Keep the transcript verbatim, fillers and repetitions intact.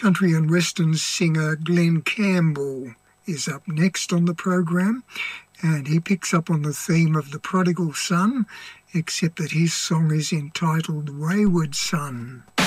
Country and Western singer Glen Campbell is up next on the program, and he picks up on the theme of the prodigal son, except that his song is entitled Wayward Son.